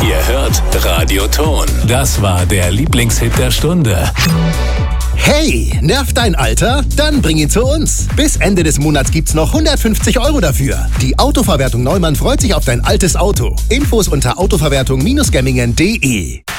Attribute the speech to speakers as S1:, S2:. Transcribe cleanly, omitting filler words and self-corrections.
S1: Ihr hört Radio Ton. Das war der Lieblingshit der Stunde.
S2: Hey, nervt dein Alter? Dann bring ihn zu uns. Bis Ende des Monats gibt's noch 150 € dafür. Die Autoverwertung Neumann freut sich auf dein altes Auto. Infos unter autoverwertung-gemmingen.de.